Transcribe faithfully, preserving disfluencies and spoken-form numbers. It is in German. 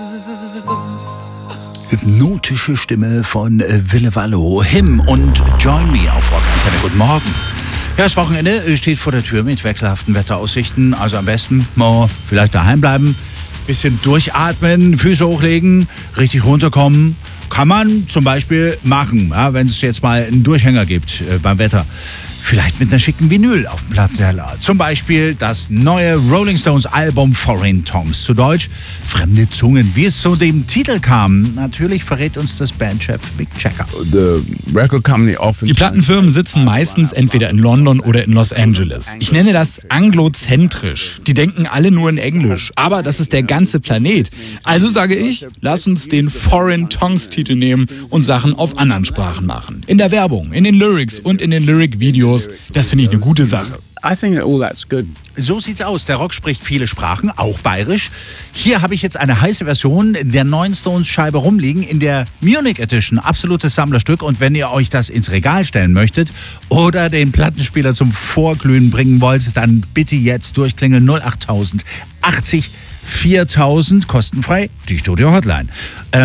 Hypnotische Stimme von Ville Valo, Him und Join Me auf Rock Antenne. Guten Morgen. Ja, das Wochenende steht vor der Tür mit wechselhaften Wetteraussichten. Also am besten mal vielleicht daheim bleiben, bisschen durchatmen, Füße hochlegen, richtig runterkommen. Kann man zum Beispiel machen, ja, wenn es jetzt mal einen Durchhänger gibt äh, beim Wetter. Vielleicht mit einer schicken Vinyl auf dem Plattenteller. Zum Beispiel das neue Rolling Stones Album Foreign Tongues. Zu Deutsch Fremde Zungen. Wie es zu dem Titel kam, natürlich verrät uns das Bandchef Mick Jagger. Die Plattenfirmen sitzen meistens entweder in London oder in Los Angeles. Ich nenne das anglozentrisch. Die denken alle nur in Englisch, aber das ist der ganze Planet. Also sage ich, lass uns den Foreign Tongues Titel nehmen und Sachen auf anderen Sprachen machen. In der Werbung, in den Lyrics und in den Lyric-Videos. Das finde ich eine gute Sache. I think that all that's good. So sieht's aus. Der Rock spricht viele Sprachen, auch bayerisch. Hier habe ich jetzt eine heiße Version der neuen Stones-Scheibe rumliegen in der Munich Edition. Absolutes Sammlerstück. Und wenn ihr euch das ins Regal stellen möchtet oder den Plattenspieler zum Vorglühen bringen wollt, dann bitte jetzt durchklingeln null acht tausend achtzig viertausend, kostenfrei, die Studio Hotline.